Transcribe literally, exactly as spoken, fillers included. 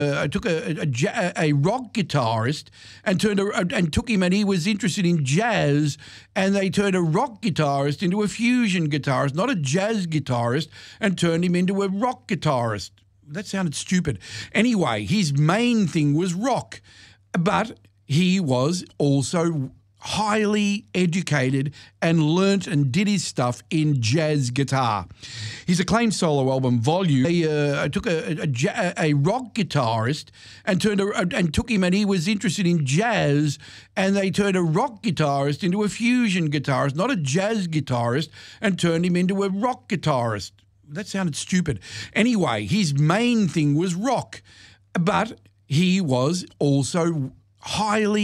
Uh, I took a, a, ja- a rock guitarist and turned a, and took him, and he was interested in jazz, and they turned a rock guitarist into a fusion guitarist, not a jazz guitarist, and turned him into a rock guitarist. That sounded stupid. Anyway, his main thing was rock, but he was also highly educated and learnt and did his stuff in jazz guitar. His acclaimed solo album, Volume, he, uh, I took a, a, a, a rock guitarist and turned a, and took him, and he was interested in jazz, and they turned a rock guitarist into a fusion guitarist, not a jazz guitarist, and turned him into a rock guitarist. That sounded stupid. Anyway, his main thing was rock, but he was also highly